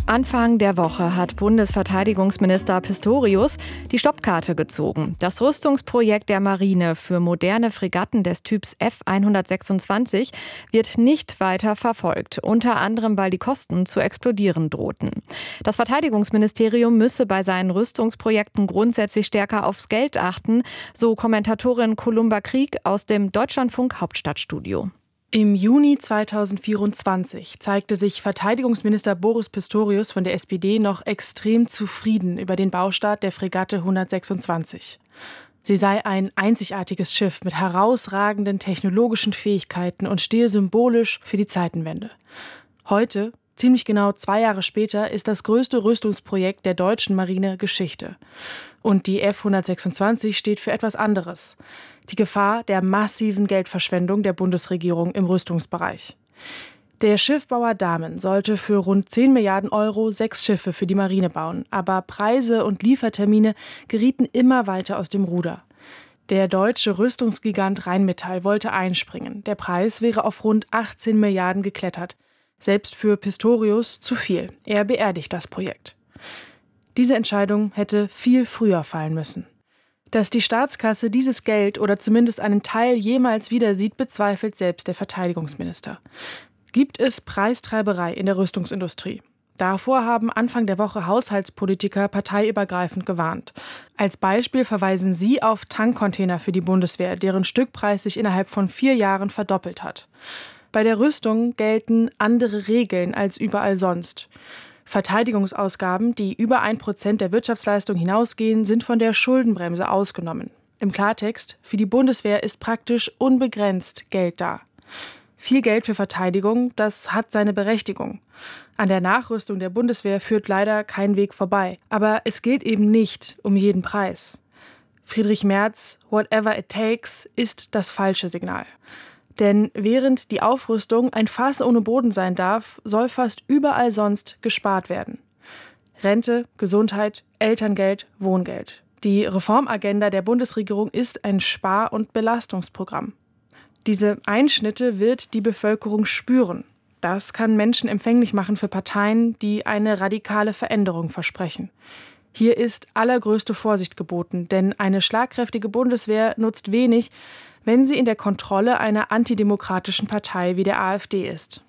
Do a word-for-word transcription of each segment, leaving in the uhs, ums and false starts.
Anfang der Woche hat Bundesverteidigungsminister Pistorius die Stoppkarte gezogen. Das Rüstungsprojekt der Marine für moderne Fregatten des Typs F hundertsechsundzwanzig wird nicht weiter verfolgt, unter anderem weil die Kosten zu explodieren drohten. Das Verteidigungsministerium müsse bei seinen Rüstungsprojekten grundsätzlich stärker aufs Geld achten, so Kommentatorin Columba Krieg aus dem Deutschlandfunk Hauptstadtstudio. Im Juni zweitausendvierundzwanzig zeigte sich Verteidigungsminister Boris Pistorius von der S P D noch extrem zufrieden über den Baustart der Fregatte hundertsechsundzwanzig. Sie sei ein einzigartiges Schiff mit herausragenden technologischen Fähigkeiten und stehe symbolisch für die Zeitenwende. Heute, ziemlich genau zwei Jahre später, ist das größte Rüstungsprojekt der deutschen Marine Geschichte. Und die F hundertsechsundzwanzig steht für etwas anderes: die Gefahr der massiven Geldverschwendung der Bundesregierung im Rüstungsbereich. Der Schiffbauer Damen sollte für rund zehn Milliarden Euro sechs Schiffe für die Marine bauen, aber Preise und Liefertermine gerieten immer weiter aus dem Ruder. Der deutsche Rüstungsgigant Rheinmetall wollte einspringen. Der Preis wäre auf rund achtzehn Milliarden geklettert. Selbst für Pistorius zu viel. Er beerdigt das Projekt. Diese Entscheidung hätte viel früher fallen müssen. Dass die Staatskasse dieses Geld oder zumindest einen Teil jemals wieder sieht, bezweifelt selbst der Verteidigungsminister. Gibt es Preistreiberei in der Rüstungsindustrie? Davor haben Anfang der Woche Haushaltspolitiker parteiübergreifend gewarnt. Als Beispiel verweisen sie auf Tankcontainer für die Bundeswehr, deren Stückpreis sich innerhalb von vier Jahren verdoppelt hat. Bei der Rüstung gelten andere Regeln als überall sonst. Verteidigungsausgaben, die über ein Prozent der Wirtschaftsleistung hinausgehen, sind von der Schuldenbremse ausgenommen. Im Klartext, für die Bundeswehr ist praktisch unbegrenzt Geld da. Viel Geld für Verteidigung, das hat seine Berechtigung. An der Nachrüstung der Bundeswehr führt leider kein Weg vorbei. Aber es gilt eben nicht um jeden Preis. Friedrich Merz, whatever it takes, ist das falsche Signal. Denn während die Aufrüstung ein Fass ohne Boden sein darf, soll fast überall sonst gespart werden. Rente, Gesundheit, Elterngeld, Wohngeld. Die Reformagenda der Bundesregierung ist ein Spar- und Belastungsprogramm. Diese Einschnitte wird die Bevölkerung spüren. Das kann Menschen empfänglich machen für Parteien, die eine radikale Veränderung versprechen. Hier ist allergrößte Vorsicht geboten, denn eine schlagkräftige Bundeswehr nutzt wenig, wenn sie in der Kontrolle einer antidemokratischen Partei wie der AfD ist.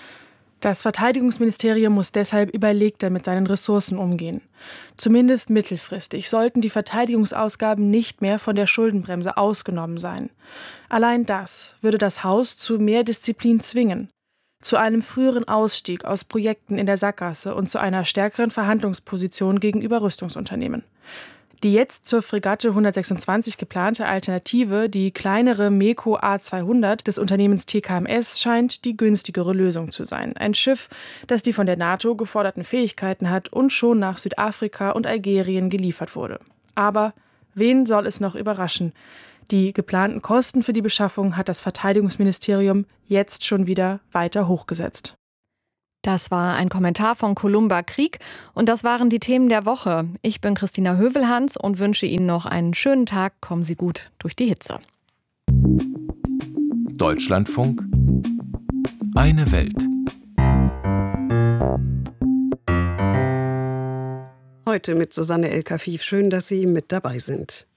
Das Verteidigungsministerium muss deshalb überlegter mit seinen Ressourcen umgehen. Zumindest mittelfristig sollten die Verteidigungsausgaben nicht mehr von der Schuldenbremse ausgenommen sein. Allein das würde das Haus zu mehr Disziplin zwingen, zu einem früheren Ausstieg aus Projekten in der Sackgasse und zu einer stärkeren Verhandlungsposition gegenüber Rüstungsunternehmen. Die jetzt zur Fregatte hundertsechsundzwanzig geplante Alternative, die kleinere MEKO A zweihundert des Unternehmens T K M S, scheint die günstigere Lösung zu sein. Ein Schiff, das die von der NATO geforderten Fähigkeiten hat und schon nach Südafrika und Algerien geliefert wurde. Aber wen soll es noch überraschen? Die geplanten Kosten für die Beschaffung hat das Verteidigungsministerium jetzt schon wieder weiter hochgesetzt. Das war ein Kommentar von Columba Krieg und das waren die Themen der Woche. Ich bin Christina Hövelhans und wünsche Ihnen noch einen schönen Tag. Kommen Sie gut durch die Hitze. Deutschlandfunk. Eine Welt. Heute mit Susanne El-Kafif. Schön, dass Sie mit dabei sind.